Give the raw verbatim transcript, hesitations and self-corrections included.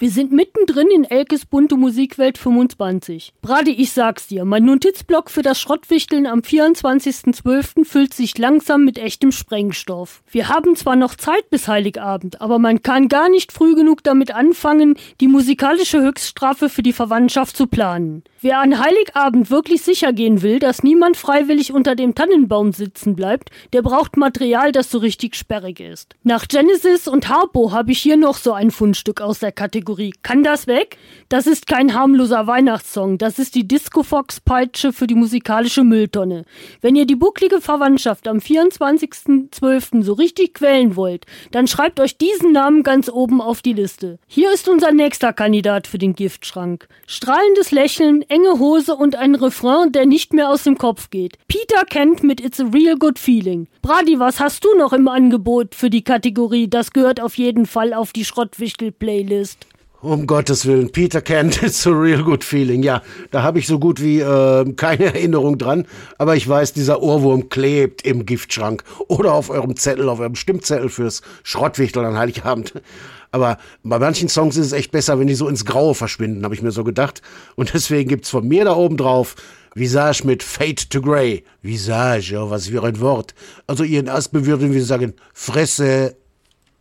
Wir sind mittendrin in Elkes bunte Musikwelt fünfundzwanzig. Brady, ich sag's dir, mein Notizblock für das Schrottwichteln am vierundzwanzigsten zwölften füllt sich langsam mit echtem Sprengstoff. Wir haben zwar noch Zeit bis Heiligabend, aber man kann gar nicht früh genug damit anfangen, die musikalische Höchststrafe für die Verwandtschaft zu planen. Wer an Heiligabend wirklich sicher gehen will, dass niemand freiwillig unter dem Tannenbaum sitzen bleibt, der braucht Material, das so richtig sperrig ist. Nach Genesis und Harpo habe ich hier noch so ein Fundstück aus der Kategorie. Kann das weg? Das ist kein harmloser Weihnachtssong, das ist die Disco-Fox-Peitsche für die musikalische Mülltonne. Wenn ihr die bucklige Verwandtschaft am vierundzwanzigsten zwölften so richtig quälen wollt, dann schreibt euch diesen Namen ganz oben auf die Liste. Hier ist unser nächster Kandidat für den Giftschrank. Strahlendes Lächeln, enge Hose und ein Refrain, der nicht mehr aus dem Kopf geht. Peter Kent mit It's a Real Good Feeling. Brady, was hast du noch im Angebot für die Kategorie? Das gehört auf jeden Fall auf die Schrottwichtel-Playlist. Um Gottes Willen, Peter Kent, It's a Real Good Feeling. Ja, da habe ich so gut wie äh, keine Erinnerung dran. Aber ich weiß, dieser Ohrwurm klebt im Giftschrank oder auf eurem Zettel, auf eurem Stimmzettel fürs Schrottwichteln an Heiligabend. Aber bei manchen Songs ist es echt besser, wenn die so ins Graue verschwinden, habe ich mir so gedacht. Und deswegen gibt's von mir da oben drauf Visage mit Fade to Grey. Visage, ja, was für ein Wort. Also ihren Aspen würden wir sagen, Fresse.